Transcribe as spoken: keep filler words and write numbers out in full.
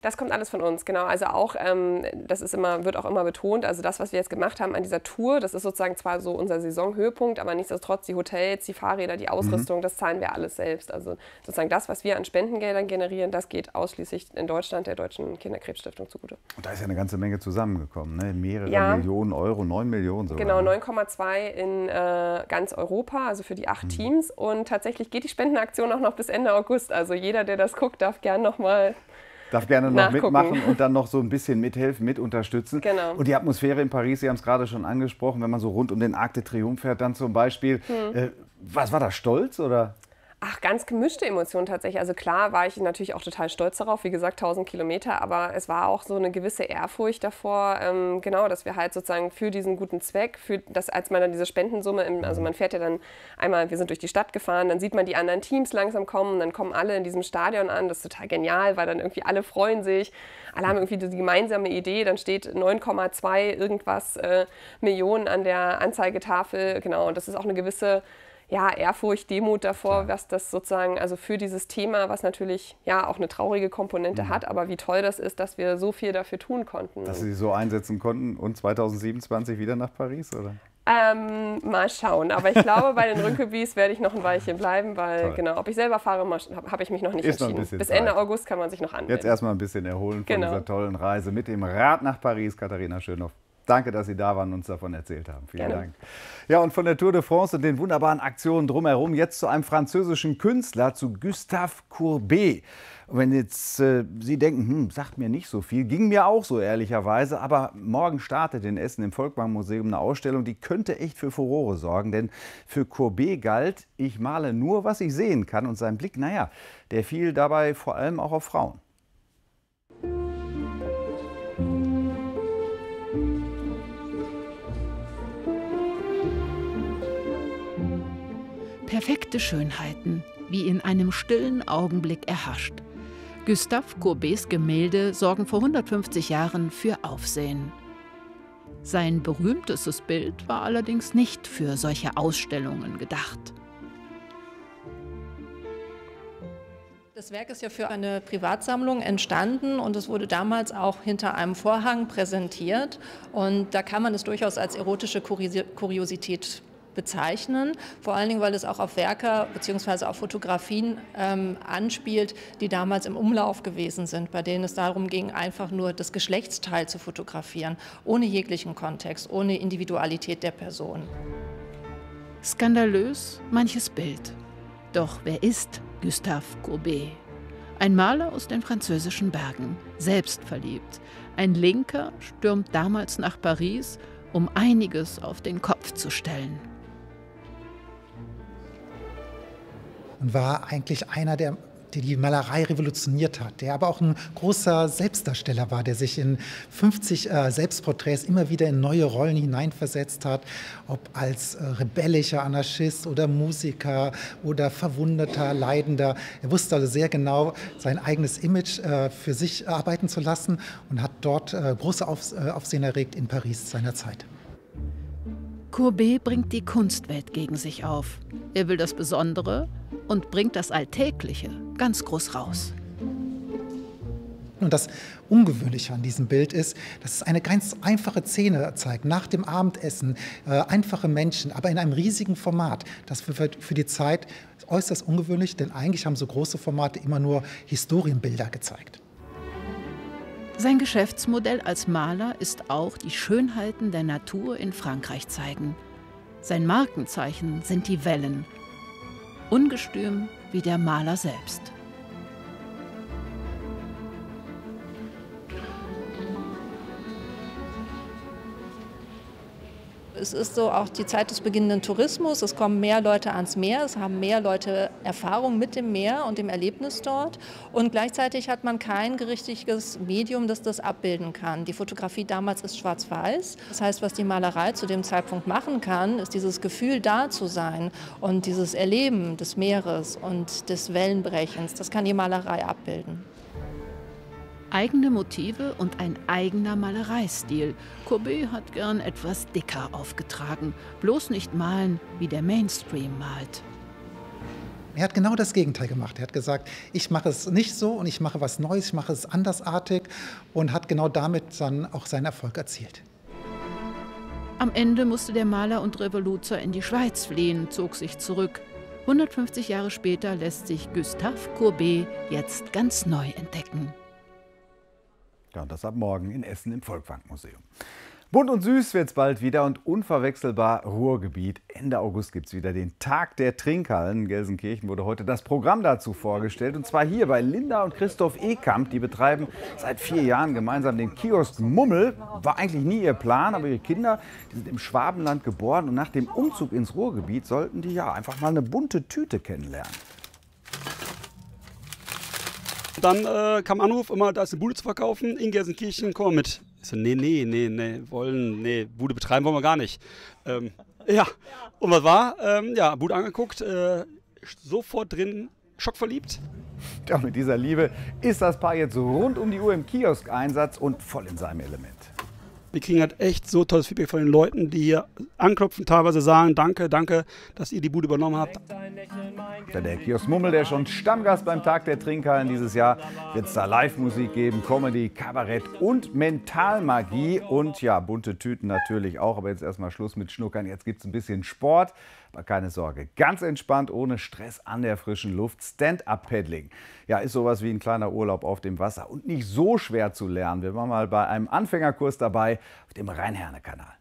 Das kommt alles von uns, genau. Also auch, ähm, das ist immer, wird auch immer betont, also das, was wir jetzt gemacht haben an dieser Tour, das ist sozusagen zwar so unser Saisonhöhepunkt, aber nichtsdestotrotz die Hotels, die Fahrräder, die Ausrüstung, mhm. das zahlen wir alles selbst. Also sozusagen das, was wir an Spendengeldern generieren, das geht ausschließlich in Deutschland der Deutschen Kinderkrebsstiftung zugute. Und da ist ja eine ganze Menge zusammengekommen, ne? Mehrere ja. Millionen Euro, neun Millionen sogar. Genau, neun Komma zwei in äh, ganz Europa, also für die acht mhm. Teams. Und tatsächlich geht die Spendenaktion auch noch bis Ende August. Also jeder, der das guckt, darf gern noch mal Darf gerne noch nachgucken. Mitmachen und dann noch so ein bisschen mithelfen, mit unterstützen. Genau. Und die Atmosphäre in Paris, Sie haben es gerade schon angesprochen, wenn man so rund um den Arc de Triomphe fährt, dann zum Beispiel. Hm. Äh, was war da, Stolz oder? Ach, ganz gemischte Emotionen tatsächlich. Also klar war ich natürlich auch total stolz darauf, wie gesagt, tausend Kilometer, aber es war auch so eine gewisse Ehrfurcht davor, ähm, genau, dass wir halt sozusagen für diesen guten Zweck, für das, als man dann diese Spendensumme, im, also man fährt ja dann einmal, wir sind durch die Stadt gefahren, dann sieht man die anderen Teams langsam kommen, dann kommen alle in diesem Stadion an, das ist total genial, weil dann irgendwie alle freuen sich, alle haben irgendwie die gemeinsame Idee, dann steht neun Komma zwei irgendwas äh, Millionen an der Anzeigetafel, genau, und das ist auch eine gewisse ja, Ehrfurcht, Demut davor, was das sozusagen, also für dieses Thema, was natürlich ja auch eine traurige Komponente mhm. hat, aber wie toll das ist, dass wir so viel dafür tun konnten. Dass Sie sich so einsetzen konnten und zweitausendsiebenundzwanzig wieder nach Paris, oder? Ähm, mal schauen, aber ich glaube, bei den Rhône-Cubis werde ich noch ein Weilchen bleiben, weil toll. Genau, ob ich selber fahre, habe ich mich noch nicht ist entschieden. Noch Bis Zeit. Ende August kann man sich noch anmelden. Jetzt erstmal ein bisschen erholen von genau. dieser tollen Reise mit dem Rad nach Paris, Katharina Schönhoff. Danke, dass Sie da waren und uns davon erzählt haben. Vielen Gerne. Dank. Ja, und von der Tour de France und den wunderbaren Aktionen drumherum jetzt zu einem französischen Künstler, zu Gustave Courbet. Und wenn jetzt äh, Sie denken, hm, sagt mir nicht so viel, ging mir auch so ehrlicherweise, aber morgen startet in Essen im Volkwang-Museum eine Ausstellung, die könnte echt für Furore sorgen, denn für Courbet galt, ich male nur, was ich sehen kann, und sein Blick, naja, der fiel dabei vor allem auch auf Frauen. Perfekte Schönheiten, wie in einem stillen Augenblick erhascht. Gustave Courbets Gemälde sorgen vor hundertfünfzig Jahren für Aufsehen. Sein berühmtestes Bild war allerdings nicht für solche Ausstellungen gedacht. Das Werk ist ja für eine Privatsammlung entstanden und es wurde damals auch hinter einem Vorhang präsentiert. Und da kann man es durchaus als erotische Kuriosität bezeichnen, vor allen Dingen, weil es auch auf Werke bzw. auf Fotografien ähm, anspielt, die damals im Umlauf gewesen sind, bei denen es darum ging, einfach nur das Geschlechtsteil zu fotografieren, ohne jeglichen Kontext, ohne Individualität der Person. Skandalös manches Bild. Doch wer ist Gustave Courbet? Ein Maler aus den französischen Bergen, selbstverliebt. Ein Linker stürmt damals nach Paris, um einiges auf den Kopf zu stellen. Und war eigentlich einer, der, der die Malerei revolutioniert hat, der aber auch ein großer Selbstdarsteller war, der sich in fünfzig äh, Selbstporträts immer wieder in neue Rollen hineinversetzt hat, ob als äh, rebellischer Anarchist oder Musiker oder verwundeter, leidender. Er wusste also sehr genau, sein eigenes Image äh, für sich arbeiten zu lassen und hat dort äh, große Auf, äh, Aufsehen erregt in Paris seiner Zeit. Courbet bringt die Kunstwelt gegen sich auf. Er will das Besondere und bringt das Alltägliche ganz groß raus. Und das Ungewöhnliche an diesem Bild ist, dass es eine ganz einfache Szene zeigt, nach dem Abendessen, äh, einfache Menschen, aber in einem riesigen Format. Das für, für die Zeit äußerst ungewöhnlich, denn eigentlich haben so große Formate immer nur Historienbilder gezeigt. Sein Geschäftsmodell als Maler ist auch, die Schönheiten der Natur in Frankreich zeigen. Sein Markenzeichen sind die Wellen, ungestüm wie der Maler selbst. Es ist so auch die Zeit des beginnenden Tourismus. Es kommen mehr Leute ans Meer, es haben mehr Leute Erfahrung mit dem Meer und dem Erlebnis dort. Und gleichzeitig hat man kein richtiges Medium, das das abbilden kann. Die Fotografie damals ist schwarz-weiß. Das heißt, was die Malerei zu dem Zeitpunkt machen kann, ist dieses Gefühl, da zu sein und dieses Erleben des Meeres und des Wellenbrechens. Das kann die Malerei abbilden. Eigene Motive und ein eigener Malereistil. Courbet hat gern etwas dicker aufgetragen. Bloß nicht malen, wie der Mainstream malt. Er hat genau das Gegenteil gemacht. Er hat gesagt, ich mache es nicht so und ich mache was Neues, ich mache es andersartig und hat genau damit dann auch seinen Erfolg erzielt. Am Ende musste der Maler und Revoluzer in die Schweiz fliehen, zog sich zurück. hundertfünfzig Jahre später lässt sich Gustave Courbet jetzt ganz neu entdecken. Ja, und das ab morgen in Essen im Volkwang-Museum. Bunt und süß wird es bald wieder und unverwechselbar Ruhrgebiet. Ende August gibt es wieder den Tag der Trinkhallen. In Gelsenkirchen wurde heute das Programm dazu vorgestellt. Und zwar hier bei Linda und Christoph Ekamp. Die betreiben seit vier Jahren gemeinsam den Kiosk Mummel. War eigentlich nie ihr Plan, aber ihre Kinder, die sind im Schwabenland geboren. Und nach dem Umzug ins Ruhrgebiet sollten die ja einfach mal eine bunte Tüte kennenlernen. Dann äh, kam Anruf, immer, da ist eine Bude zu verkaufen in Gelsenkirchen, komm mal mit. Ich so, nee, nee, nee, nee, wollen, nee, Bude betreiben wollen wir gar nicht. Ähm, ja, und was war? Ähm, ja, Bude angeguckt, äh, sofort drin, schockverliebt. Ja, mit dieser Liebe ist das Paar jetzt rund um die Uhr im Kiosk-Einsatz und voll in seinem Element. Wir kriegen halt echt so tolles Feedback von den Leuten, die hier anklopfen, teilweise sagen, danke, danke, dass ihr die Bude übernommen habt. Ja, der Kiosk Mummel, der schon Stammgast beim Tag der Trinkhallen dieses Jahr, wird es da Live-Musik geben, Comedy, Kabarett und Mentalmagie und ja, bunte Tüten natürlich auch. Aber jetzt erstmal Schluss mit Schnuckern, jetzt gibt es ein bisschen Sport. Aber keine Sorge, ganz entspannt, ohne Stress an der frischen Luft. Stand-up-Paddling. Ja, ist sowas wie ein kleiner Urlaub auf dem Wasser und nicht so schwer zu lernen. Wir waren mal bei einem Anfängerkurs dabei auf dem Rhein-Herne-Kanal.